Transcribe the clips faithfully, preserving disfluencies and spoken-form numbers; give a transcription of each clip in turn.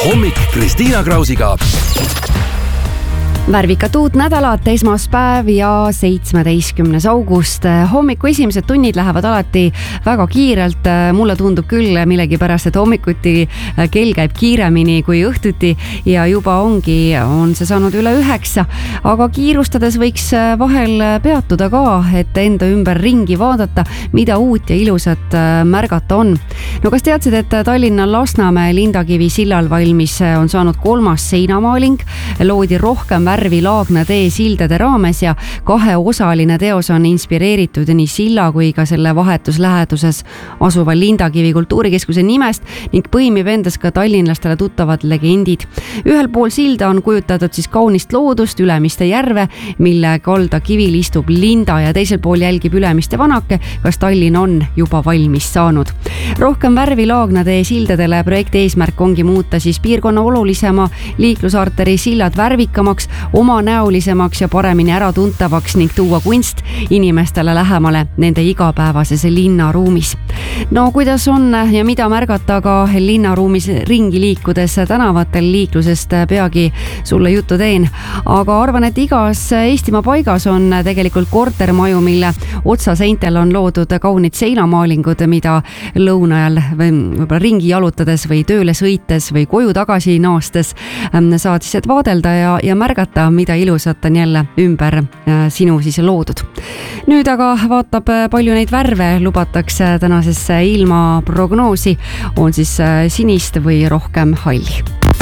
hommik Kristiina Krausiga. Värvikat uut nädalat, esmaspäev ja seitsmeteistkümnes august. Hommiku esimesed tunnid lähevad alati väga kiirelt. Mulle tundub küll millegipärast, et hommikuti kell käib kiiremini kui õhtuti ja juba ongi, on see saanud üle üheksa. Aga kiirustades võiks vahel peatuda ka, et enda ümber ringi vaadata, mida uut ja ilusat märgata on. No kas teadsid, et Tallinna Lasnamäe Lindakivi sillal valmis on saanud kolmas seinamaaling, loodi rohkem värvi Värvi Laagna tee sildade raames ja kaheosaline teos on inspireeritud nii silla kui ka selle vahetus läheduses asuva Lindakivi kultuurikeskuse nimest ning põimib endas ka tallinlastele tuttavad legendid. Ühel pool silda on kujutatud siis kaunist loodust, Ülemiste järve, mille kalda kivil istub linda ja teisel pool jälgib Ülemiste vanake, kas Tallinn on juba valmis saanud. Rohkem Värvi Laagna tee sildadele projekti eesmärk ongi muuta siis piirkonna olulisema liiklusarteri sillad värvikamaks, omanäolisemaks ja paremini äratuntavaks ning tuua kunst inimestele lähemale nende igapäevases linnaruumis. No kuidas on ja mida märgata ka linnaruumis ringi liikudes tänavatel, liiklusest peagi sulle juttu teen. Aga arvan, et igas Eestimaa paigas on tegelikult kortermaju, mille otsaseintel on loodud kaunid seinamaalingud, mida lõunajal või võib-olla ringi jalutades või tööle sõites või koju tagasi naastes saad siis et vaadelda ja, ja märgata, mida ilusat on jälle ümber sinu siis loodud. Nüüd aga vaatab, palju neid värve lubatakse tänasesse ilmaprognoosi, on siis sinist või rohkem halli.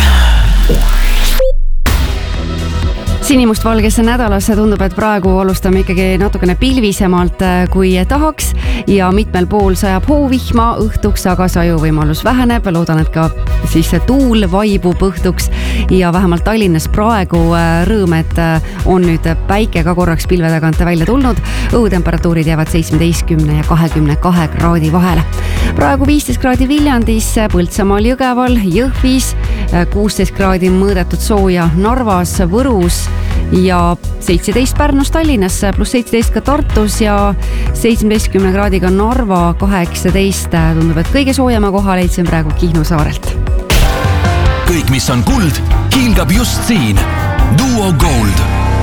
Sinimustvalgesse nädalasse tundub, et praegu alustame ikkagi natukene pilvisemalt kui tahaks ja mitmel pool sajab hoovihma õhtuks, aga saju võimalus väheneb. Loodan, et ka siis tuul vaibub õhtuks ja vähemalt Tallinnas praegu rõõm, et on nüüd päike ka korraks pilve tagant välja tulnud. Õhutemperatuurid jäävad seitsmeteistkümne ja kahekümne kahe kraadi vahele. Praegu viisteist kraadi Viljandis, Põltsamaal, Jõgeval, Jõhvis, kuusteist kraadi mõõdetud sooja Narvas, Võrus ja seitseteist Pärnus, Tallinnas, pluss seitseteist ka Tartus ja seitsmeteistkümne kraadiga Narva, kaheksateist. Tundub, et kõige soojema koha leidsin praegu Kihnu saarelt. Kõik, mis on kuld, kiilgab just siin. Duo Gold.